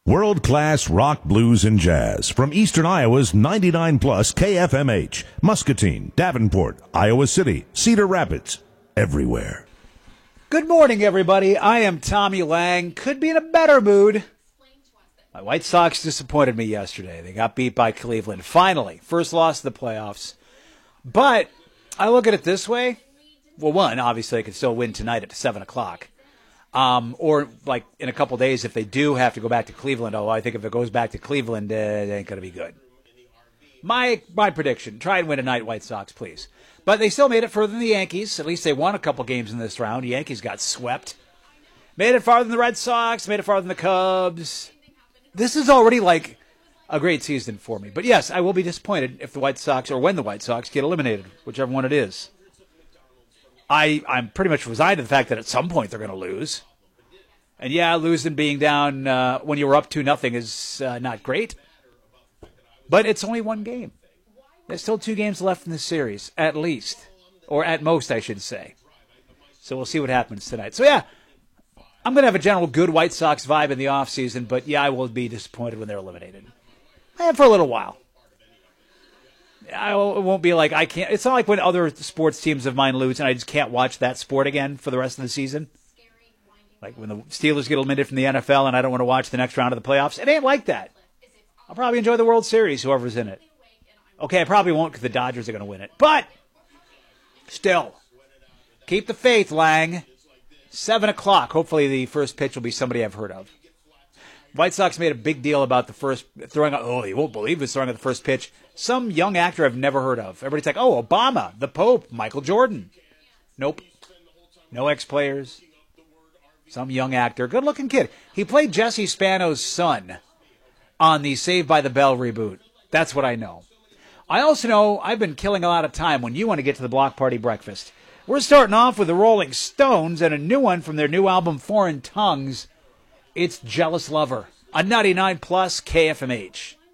World-class rock, blues, and jazz from Eastern Iowa's 99 plus KFMH, Muscatine, Davenport, Iowa City, Cedar Rapids, everywhere. Good morning, everybody. I am Tommy Lang. Could be in a better mood. My White Sox disappointed me yesterday. They got beat by Cleveland. Finally, first loss of the playoffs. But I look at it this way. Well, one, obviously, they could still win tonight at 7 o'clock. Or, like, in a couple days, if they do have to go back to Cleveland, I think if it goes back to Cleveland, it ain't going to be good. My prediction, try and win tonight, White Sox, please. But they still made it further than the Yankees. At least they won a couple games in this round. The Yankees got swept. Made it farther than the Red Sox, made it farther than the Cubs. This is already, like, a great season for me. But, yes, I will be disappointed if the White Sox, or when the White Sox get eliminated, whichever one it is. I'm pretty much resigned to the fact that at some point they're going to lose. And yeah, losing being down when you were up 2-0 is not great. But it's only one game. There's still 2 games left in the series, at least. Or at most, I should say. So we'll see what happens tonight. So yeah, I'm going to have a general good White Sox vibe in the offseason, but yeah, I will be disappointed when they're eliminated. And for a little while. It won't be like I can't. It's not like when other sports teams of mine lose and I just can't watch that sport again for the rest of the season. Like when the Steelers get eliminated from the NFL and I don't want to watch the next round of the playoffs. It ain't like that. I'll probably enjoy the World Series, whoever's in it. Okay, I probably won't because the Dodgers are going to win it. But still, keep the faith, Lang. 7 o'clock. Hopefully the first pitch will be somebody I've heard of. White Sox made a big deal about the first throwing out. Oh, you won't believe it's throwing at the first pitch. Some young actor I've never heard of. Everybody's like, oh, Obama, the Pope, Michael Jordan. Nope. No ex-players. Some young actor. Good-looking kid. He played Jesse Spano's son on the Saved by the Bell reboot. That's what I know. I also know I've been killing a lot of time when you want to get to the Block Party Breakfast. We're starting off with the Rolling Stones and a new one from their new album, Foreign Tongues. It's Jealous Lover, a 99 plus KFMH.